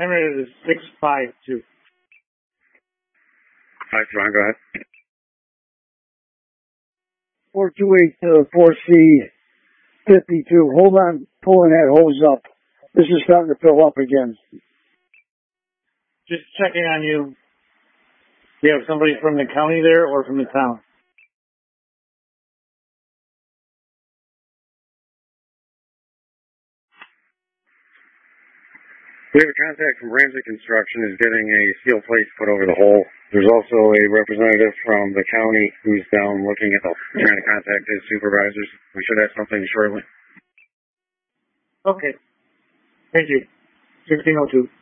Henry is 652. Hi, John, go ahead. 428 4C 52. Hold on, pulling that hose up. This is starting to fill up again. Just checking on you. Do you have somebody from the county there or from the town? We have a contact from Ramsey Construction who's getting a steel plate put over the hole. There's also a representative from the county who's down looking at trying to contact his supervisors. We should have something shortly. Okay. Thank you. 1602.